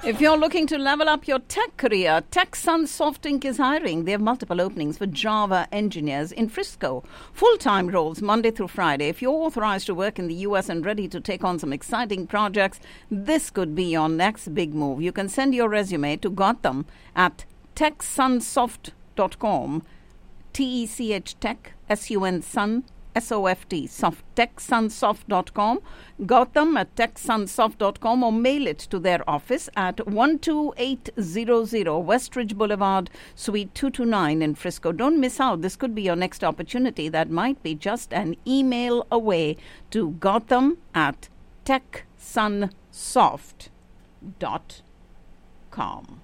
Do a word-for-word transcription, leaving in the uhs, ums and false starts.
If you're looking to level up your tech career, TechSunsoft Incorporated is hiring. They have multiple openings for Java engineers in Frisco. Full-time roles, Monday through Friday. If you're authorized to work in the U S and ready to take on some exciting projects, this could be your next big move. You can send your resume to Gotham at tech sunsoft dot com. T E C H Tech, S U N Sun, S O F T, soft, tech sunsoft dot com, Gotham at tech sunsoft dot com, or mail it to their office at one two eight zero zero Westridge Boulevard, Suite two two nine in Frisco. Don't miss out. This could be your next opportunity. That might be just an email away to Gotham at tech sunsoft dot com.